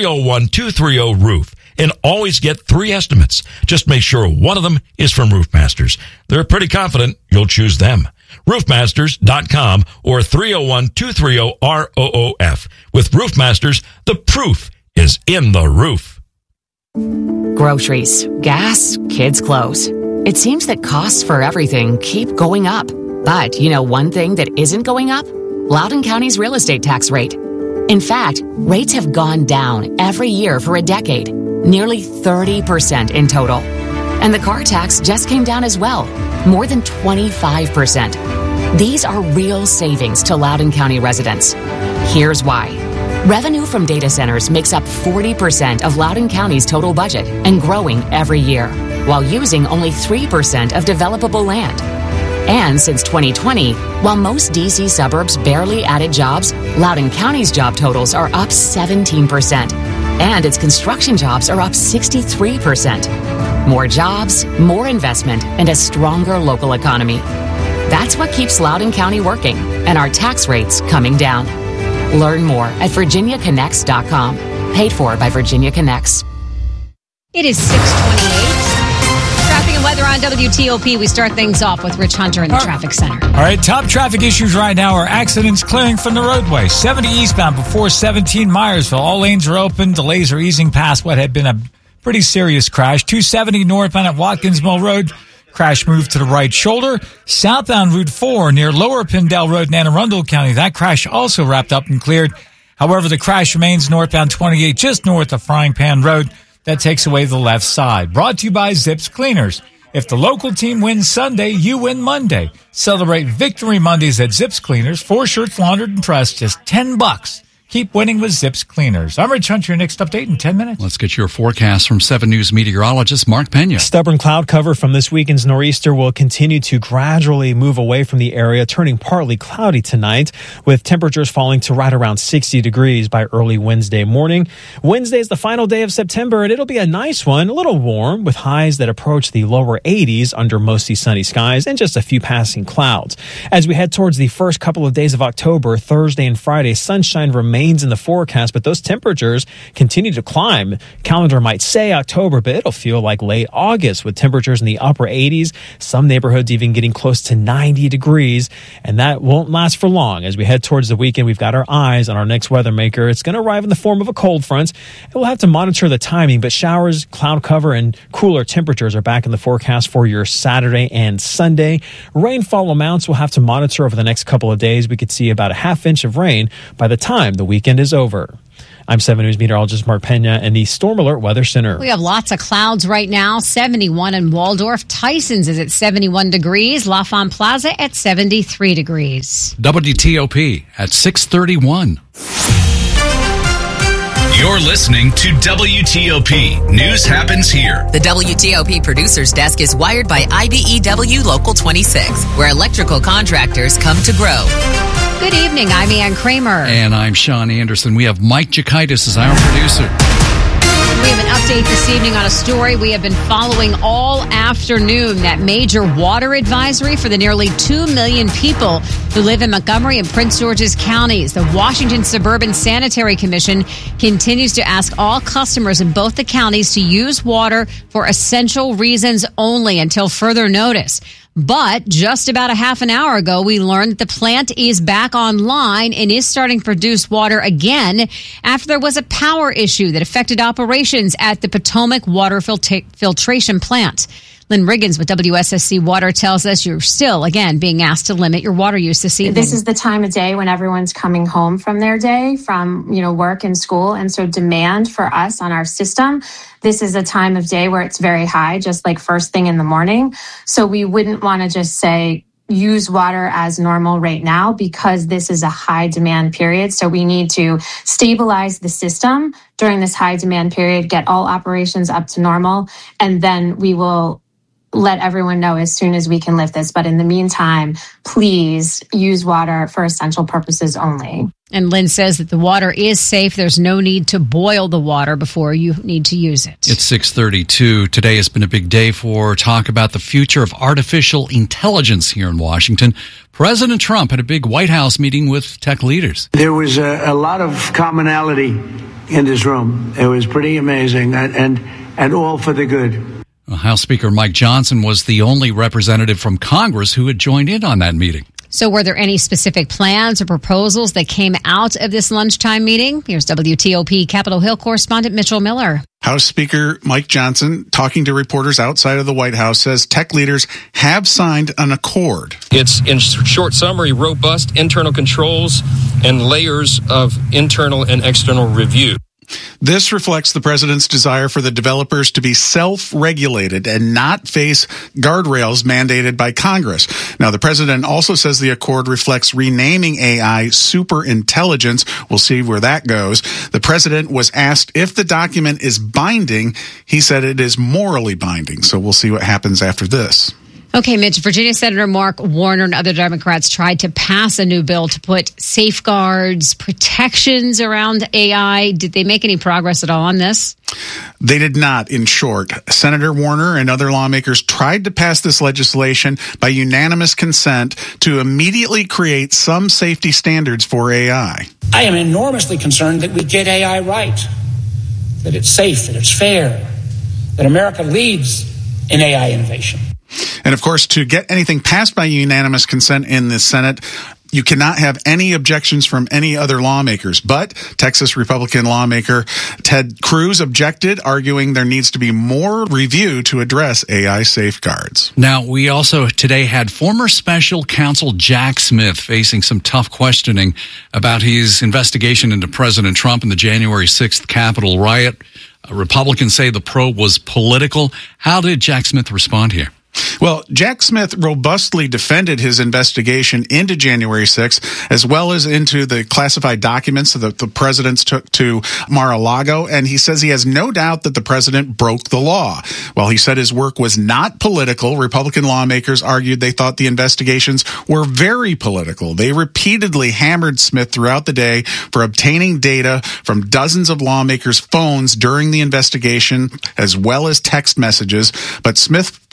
301-230-ROOF and always get 3 estimates. Just make sure one of them is from Roofmasters. They're pretty confident you'll choose them. Roofmasters.com or 301-230-ROOF. With Roofmasters, the proof is in the roof. Groceries, gas, kids' clothes. It seems that costs for everything keep going up. But you know one thing that isn't going up? Loudoun County's real estate tax rate. In fact, rates have gone down every year for a decade, nearly 30% in total. And the car tax just came down as well, more than 25%. These are real savings to Loudoun County residents. Here's why. Revenue from data centers makes up 40% of Loudoun County's total budget and growing every year, while using only 3% of developable land. And since 2020, while most D.C. suburbs barely added jobs, Loudoun County's job totals are up 17%. And its construction jobs are up 63%. More jobs, more investment, and a stronger local economy. That's what keeps Loudoun County working and our tax rates coming down. Learn more at virginiaconnects.com. Paid for by Virginia Connects. It is 6:28. Traffic and weather on WTOP. We start things off with Rich Hunter in the traffic center. All right, top traffic issues right now are accidents clearing from the roadway. 70 eastbound before 17 Myersville. All lanes are open. Delays are easing past what had been a pretty serious crash. 270 northbound at Watkins Mill Road. Crash moved to the right shoulder. Southbound Route 4 near Lower Pindell Road in Anne Arundel County. That crash also wrapped up and cleared. However, the crash remains northbound 28 just north of Frying Pan Road. That takes away the left side. Brought to you by Zips Cleaners. If the local team wins Sunday, you win Monday. Celebrate Victory Mondays at Zips Cleaners. 4 shirts laundered and pressed, just $10. Keep winning with Zips Cleaners. I'm Rich Hunter. Your next update in 10 minutes. Let's get your forecast from 7 News meteorologist Mark Pena. Stubborn cloud cover from this weekend's nor'easter will continue to gradually move away from the area, turning partly cloudy tonight, with temperatures falling to right around 60 degrees by early Wednesday morning. Wednesday is the final day of September, and it'll be a nice one, a little warm, with highs that approach the lower 80s under mostly sunny skies and just a few passing clouds. As we head towards the first couple of days of October, Thursday and Friday, sunshine remains rains in the forecast, but those temperatures continue to climb. Calendar might say October, but it'll feel like late August with temperatures in the upper 80s, some neighborhoods even getting close to 90 degrees, and that won't last for long. As we head towards the weekend, we've got our eyes on our next weather maker. It's going to arrive in the form of a cold front, and we'll have to monitor the timing, but showers, cloud cover, and cooler temperatures are back in the forecast for your Saturday and Sunday. Rainfall amounts we'll have to monitor over the next couple of days. We could see about a half inch of rain by the time the weekend is over. I'm 7 News meteorologist Mark Pena in the Storm Alert Weather Center. We have lots of clouds right now. 71 in Waldorf. Tyson's is at 71 degrees. L'Enfant Plaza at 73 degrees. WTOP at 6:31. You're listening to WTOP. News happens here. The WTOP Producers Desk is wired by IBEW Local 26, where electrical contractors come to grow. Good evening. I'm Ann Kramer. And I'm Sean Anderson. We have Mike Jakaitis as our producer. We have an update this evening on a story we have been following all afternoon. That major water advisory for the nearly 2 million people who live in Montgomery and Prince George's counties. The Washington Suburban Sanitary Commission continues to ask all customers in both the counties to use water for essential reasons only until further notice. But just about a half an hour ago, we learned that the plant is back online and is starting to produce water again after there was a power issue that affected operations at the Potomac Water Filtration Plant. Lynn Riggins with WSSC Water tells us you're still, again, being asked to limit your water use this evening. This is the time of day when everyone's coming home from their day, from, work and school. And so demand for us on our system, this is a time of day where it's very high, just like first thing in the morning. So we wouldn't want to just say, use water as normal right now because this is a high demand period. So we need to stabilize the system during this high demand period, get all operations up to normal, and then we will let everyone know as soon as we can lift this. But in the meantime, please use water for essential purposes only. And Lynn says that the water is safe. There's no need to boil the water before you need to use it. It's 6:32. Today has been a big day for talk about the future of artificial intelligence here in Washington. President Trump had a big White House meeting with tech leaders. There was a lot of commonality in this room. It was pretty amazing and all for the good. House Speaker Mike Johnson was the only representative from Congress who had joined in on that meeting. So were there any specific plans or proposals that came out of this lunchtime meeting? Here's WTOP Capitol Hill correspondent Mitchell Miller. House Speaker Mike Johnson, talking to reporters outside of the White House, says tech leaders have signed an accord. It's, in short summary, robust internal controls and layers of internal and external review. This reflects the president's desire for the developers to be self-regulated and not face guardrails mandated by Congress. Now, the president also says the accord reflects renaming AI superintelligence. We'll see where that goes. The president was asked if the document is binding. He said it is morally binding. So we'll see what happens after this. Okay, Mitch, Virginia Senator Mark Warner and other Democrats tried to pass a new bill to put safeguards, protections around AI. Did they make any progress at all on this? They did not, in short. Senator Warner and other lawmakers tried to pass this legislation by unanimous consent to immediately create some safety standards for AI. I am enormously concerned that we get AI right, that it's safe, that it's fair, that America leads in AI innovation. And of course, to get anything passed by unanimous consent in the Senate, you cannot have any objections from any other lawmakers. But Texas Republican lawmaker Ted Cruz objected, arguing there needs to be more review to address AI safeguards. Now, we also today had former special counsel Jack Smith facing some tough questioning about his investigation into President Trump and the January 6th Capitol riot. Republicans say the probe was political. How did Jack Smith respond here? Well, Jack Smith robustly defended his investigation into January 6th, as well as into the classified documents that the presidents took to Mar-a-Lago, and he says he has no doubt that the president broke the law. While he said his work was not political, Republican lawmakers argued they thought the investigations were very political. They repeatedly hammered Smith throughout the day for obtaining data from dozens of lawmakers' phones during the investigation, as well as text messages, but Smith pushed back,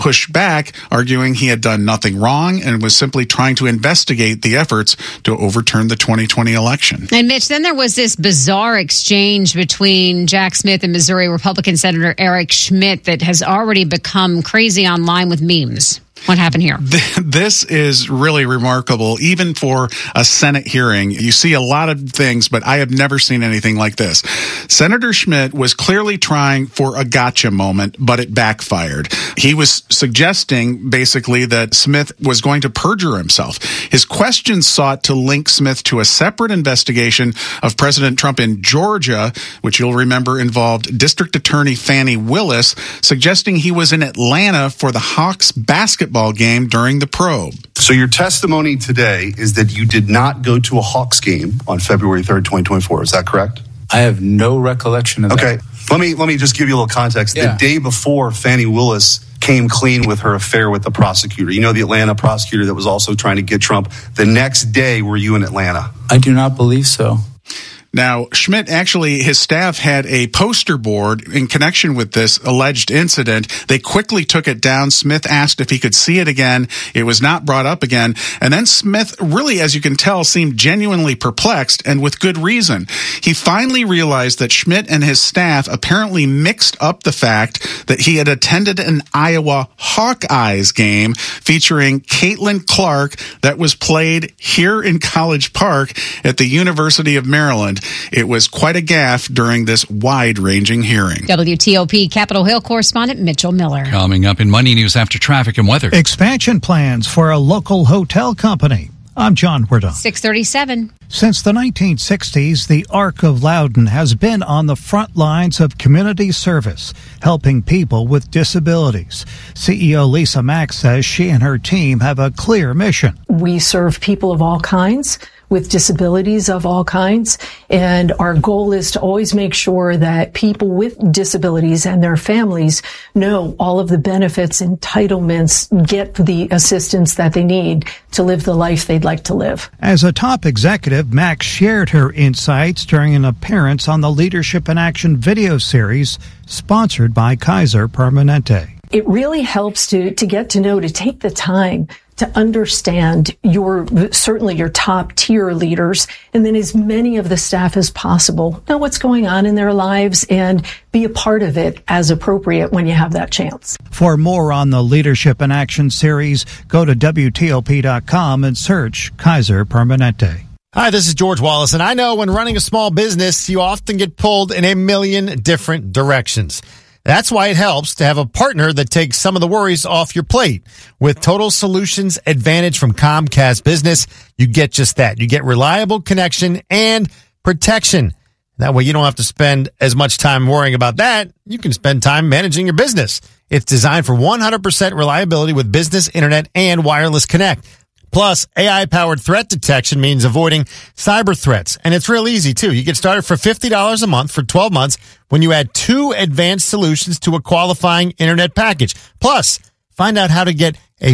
back, arguing he had done nothing wrong and was simply trying to investigate the efforts to overturn the 2020 election. And Mitch, then there was this bizarre exchange between Jack Smith and Missouri Republican Senator Eric Schmidt that has already become crazy online with memes. What happened here? This is really remarkable, even for a Senate hearing. You see a lot of things, but I have never seen anything like this. Senator Schmidt was clearly trying for a gotcha moment, but it backfired. He was suggesting, basically, that Smith was going to perjure himself. His questions sought to link Smith to a separate investigation of President Trump in Georgia, which you'll remember involved District Attorney Fani Willis, suggesting he was in Atlanta for the Hawks basketball game during the probe. So your testimony today is that you did not go to a Hawks game on February 3rd, 2024. Is that correct? I have no recollection of that. Okay. Let me just give you a little context. Yeah. The day before Fani Willis came clean with her affair with the prosecutor, you know, the Atlanta prosecutor that was also trying to get Trump, the next day were you in Atlanta? I do not believe so. Now, Schmidt, actually, his staff had a poster board in connection with this alleged incident. They quickly took it down. Smith asked if he could see it again. It was not brought up again. And then Smith really, as you can tell, seemed genuinely perplexed, and with good reason. He finally realized that Schmidt and his staff apparently mixed up the fact that he had attended an Iowa Hawkeyes game featuring Caitlin Clark that was played here in College Park at the University of Maryland. It was quite a gaffe during this wide-ranging hearing. WTOP Capitol Hill correspondent Mitchell Miller. Coming up in Money News after traffic and weather. Expansion plans for a local hotel company. I'm John Werdon. 6:37. Since the 1960s, the Ark of Loudoun has been on the front lines of community service, helping people with disabilities. CEO Lisa Mack says she and her team have a clear mission. We serve people of all kinds, with disabilities of all kinds. And our goal is to always make sure that people with disabilities and their families know all of the benefits, entitlements, get the assistance that they need to live the life they'd like to live. As a top executive, Max shared her insights during an appearance on the Leadership in Action video series sponsored by Kaiser Permanente. It really helps to get to know, to take the time to understand certainly your top tier leaders, and then as many of the staff as possible know what's going on in their lives and be a part of it as appropriate when you have that chance. For more on the Leadership in Action series, go to WTOP.com and search Kaiser Permanente. Hi, this is George Wallace, and I know when running a small business, you often get pulled in a million different directions. That's why it helps to have a partner that takes some of the worries off your plate. With Total Solutions Advantage from Comcast Business, you get just that. You get reliable connection and protection. That way you don't have to spend as much time worrying about that. You can spend time managing your business. It's designed for 100% reliability with business internet and wireless connect. Plus, AI-powered threat detection means avoiding cyber threats. And it's real easy, too. You get started for $50 a month for 12 months when you add 2 advanced solutions to a qualifying internet package. Plus, find out how to get a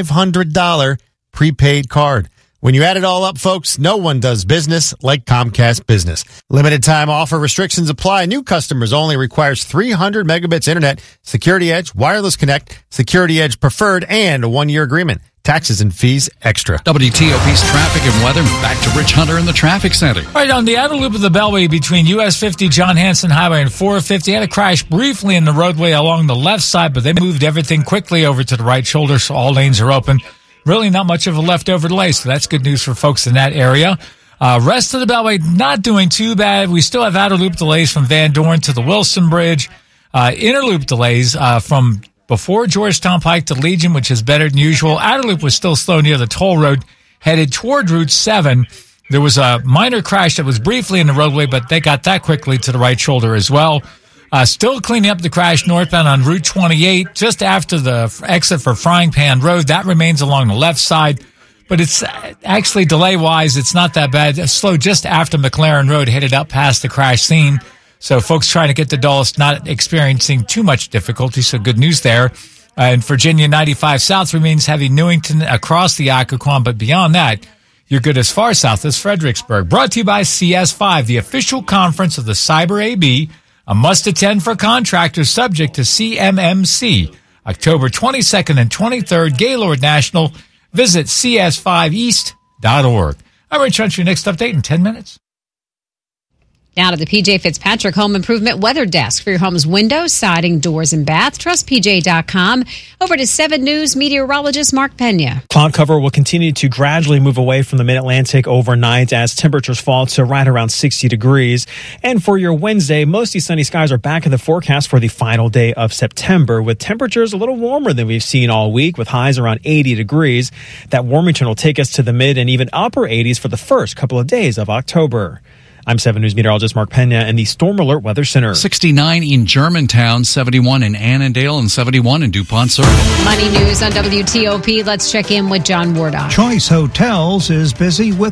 $500 prepaid card. When you add it all up, folks, no one does business like Comcast Business. Limited time offer restrictions apply. New customers only requires 300 megabits internet, Security Edge, Wireless Connect, Security Edge Preferred, and a 1-year agreement. Taxes and fees extra. WTOP's traffic and weather. Back to Rich Hunter in the traffic center. All right, on the outer loop of the Beltway between US 50 John Hanson Highway and 450, had a crash briefly in the roadway along the left side, but they moved everything quickly over to the right shoulder, so all lanes are open. Really not much of a leftover delay, so that's good news for folks in that area. Rest of the Beltway not doing too bad. We still have outer loop delays from Van Dorn to the Wilson Bridge. Inner loop delays from before Georgetown Pike to Legion, which is better than usual. Outer loop was still slow near the toll road, headed toward Route 7. There was a minor crash that was briefly in the roadway, but they got that quickly to the right shoulder as well. Still cleaning up the crash northbound on Route 28, just after the exit for Frying Pan Road. That remains along the left side, but it's actually delay-wise, it's not that bad. It's slow just after McLaren Road, headed up past the crash scene. So folks trying to get to Dulles not experiencing too much difficulty, so good news there. And Virginia 95 South remains heavy Newington across the Occoquan, but beyond that, you're good as far south as Fredericksburg. Brought to you by CS5, the official conference of the Cyber AB, a must-attend for contractors subject to CMMC. October 22nd and 23rd, Gaylord National. Visit cs5east.org. I'm Rich Hunch. Your next update in 10 minutes. Now to the PJ Fitzpatrick Home Improvement Weather Desk for your home's windows, siding, doors, and bath. TrustPJ.com. Over to 7 News meteorologist Mark Pena. Cloud cover will continue to gradually move away from the mid-Atlantic overnight as temperatures fall to right around 60 degrees. And for your Wednesday, mostly sunny skies are back in the forecast for the final day of September, with temperatures a little warmer than we've seen all week, with highs around 80 degrees. That warming trend will take us to the mid and even upper 80s for the first couple of days of October. I'm 7 News meteorologist Mark Pena in the Storm Alert Weather Center. 69 in Germantown, 71 in Annandale, and 71 in DuPont Circle. Money news on WTOP. Let's check in with John Wardock. Choice Hotels is busy with